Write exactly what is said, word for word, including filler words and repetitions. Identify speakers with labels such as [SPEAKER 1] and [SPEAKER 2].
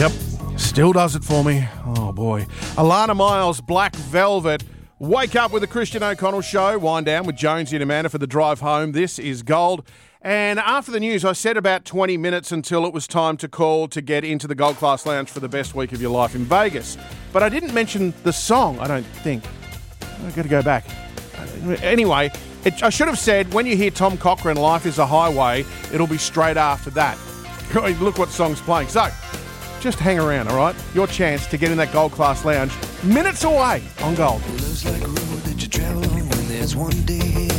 [SPEAKER 1] Yep, still does it for me. Oh, boy. Alana Miles, Black Velvet. Wake up with the Christian O'Connell Show. Wind down with Jonesy and Amanda for the drive home. This is Gold. And after the news, I said about twenty minutes until it was time to call to get into the Gold Class Lounge for the best week of your life in Vegas. But I didn't mention the song, I don't think. I've got to go back. Anyway, it, I should have said, when you hear Tom Cochrane, Life is a Highway, it'll be straight after that. Look what song's playing. So, just hang around, all right? Your chance to get in that Gold Class Lounge minutes away on Gold.
[SPEAKER 2] Looks like a road that you travel when there's one day